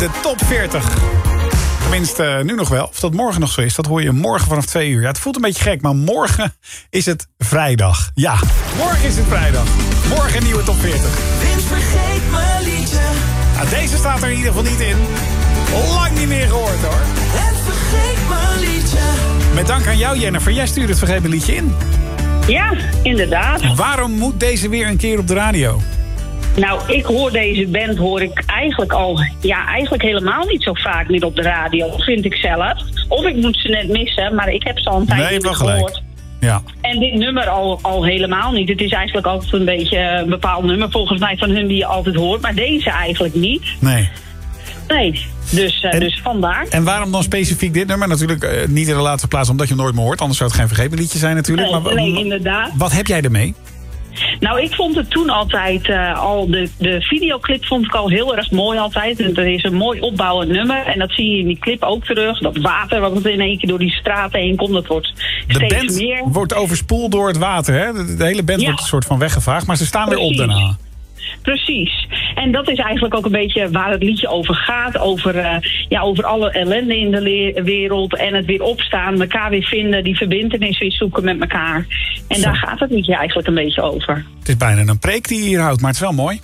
De top 40. Tenminste, nu nog wel. Of dat morgen nog zo is, dat hoor je morgen vanaf 2 uur. Ja, het voelt een beetje gek, maar morgen is het vrijdag. Ja, morgen is het vrijdag. Morgen een nieuwe top 40. Vince, vergeet mijn liedje. Nou, deze staat er in ieder geval niet in. Lang niet meer gehoord, hoor. Het vergeet mijn liedje. Met dank aan jou, Jennifer. Jij stuurde het vergeten liedje in. Ja, inderdaad. Waarom moet deze weer een keer op de radio? Nou, deze band hoor ik eigenlijk helemaal niet zo vaak meer op de radio, vind ik zelf. Of ik moet ze net missen, maar ik heb ze al een tijdje niet gehoord. Ja. En dit nummer al helemaal niet. Het is eigenlijk altijd een beetje een bepaald nummer volgens mij van hun die je altijd hoort. Maar deze eigenlijk niet. Nee. Nee, dus vandaar. En waarom dan specifiek dit nummer? Natuurlijk niet in de laatste plaats omdat je hem nooit meer hoort. Anders zou het geen vergeten liedje zijn natuurlijk. Nee, inderdaad. Wat heb jij ermee? Nou, ik vond het toen altijd de videoclip vond ik al heel erg mooi altijd. En er is een mooi opbouwend nummer. En dat zie je in die clip ook terug. Dat water wat in één keer door die straten heen komt, dat wordt steeds meer. De band wordt overspoeld door het water, hè? De hele band wordt een soort van weggevaagd. Maar ze staan weer op daarna. Precies. En dat is eigenlijk ook een beetje waar het liedje over gaat. Over alle ellende in de wereld. En het weer opstaan, elkaar weer vinden. Die verbintenis weer zoeken met elkaar. En daar gaat het liedje eigenlijk een beetje over. Het is bijna een preek die je hier houdt, maar het is wel mooi.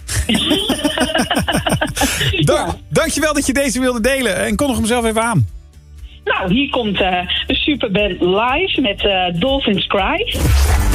Dankjewel dat je deze wilde delen. En kondig hem zelf even aan. Nou, hier komt de superband live met Dolphins Cry.